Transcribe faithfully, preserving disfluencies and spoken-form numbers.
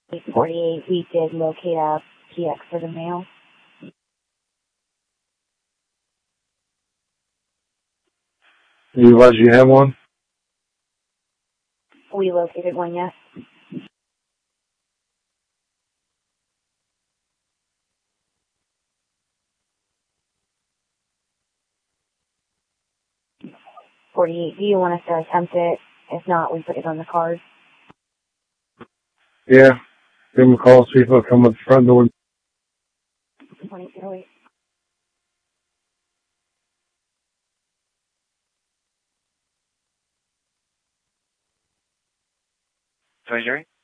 forty-eight, we did locate a P X for the mail. You realize you have one? We located one, yes. forty-eight, do you want us to attempt it? If not, we put it on the card. Yeah. Give them a call, see if they'll come at the front door. twenty-eight. Sorry, Jerry?